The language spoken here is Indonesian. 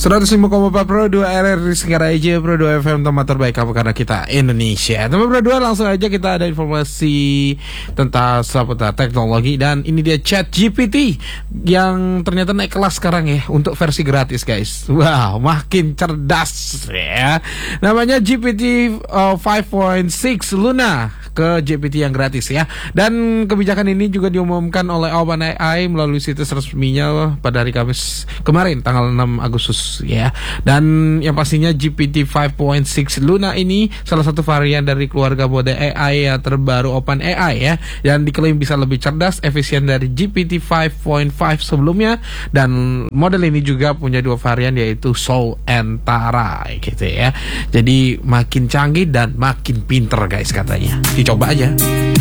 105,4 Pro 2 RRI Singaraja Pro 2 FM tempat terbaik kamu karena kita Indonesia. Teman Pro 2, langsung aja kita ada informasi tentang seputar teknologi. Dan ini dia ChatGPT yang ternyata naik kelas sekarang ya, untuk versi gratis guys. Wow, makin cerdas ya. Namanya GPT 5.6 Luna ke GPT yang gratis ya. Dan kebijakan ini juga diumumkan oleh OpenAI melalui situs resminya pada hari Kamis kemarin tanggal 6 Agustus ya. Dan yang pastinya GPT 5.6 Luna ini salah satu varian dari keluarga mode AI yang terbaru OpenAI ya, yang diklaim bisa lebih cerdas, efisien dari GPT 5.5 sebelumnya. Dan model ini juga punya dua varian, yaitu Soul and Tara gitu ya. Jadi makin canggih dan makin pinter guys katanya. Dicoba aja.